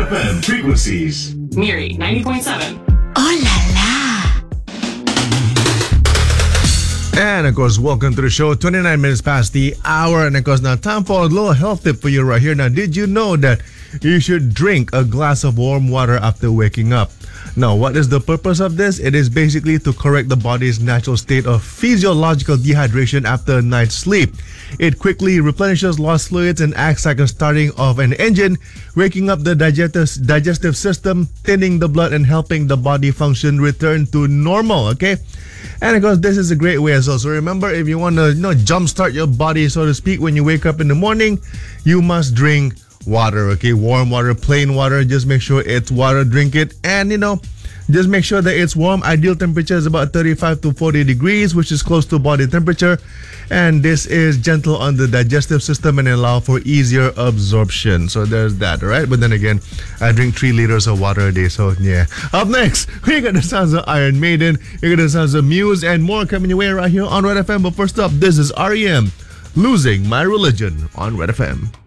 FM frequencies. Miri 90.7. Oh la la. And of course, welcome to the show. 29 minutes past the hour. And of course, now time for a little health tip for you right here. Now, did you know that you should drink a glass of warm water after waking up? Now, what is the purpose of this? It is basically to correct the body's natural state of physiological dehydration after a night's sleep. It quickly replenishes lost fluids and acts like a starting of an engine, waking up the digestive system, thinning the blood, and helping the body function return to normal, okay? And of course, this is a great way as well. So remember, if you want to jumpstart your body, so to speak, when you wake up in the morning, you must drink water, okay? Warm water, plain water. Just make sure it's water. Drink it. And, just make sure that it's warm. Ideal temperature is about 35 to 40 degrees, which is close to body temperature. And this is gentle on the digestive system and allow for easier absorption. So there's that, all right? But then again, I drink 3 liters of water a day, so yeah. Up next, we got the sounds of Iron Maiden, we got the sounds of Muse, and more coming your way right here on Red FM. But first up, this is REM, Losing My Religion on Red FM.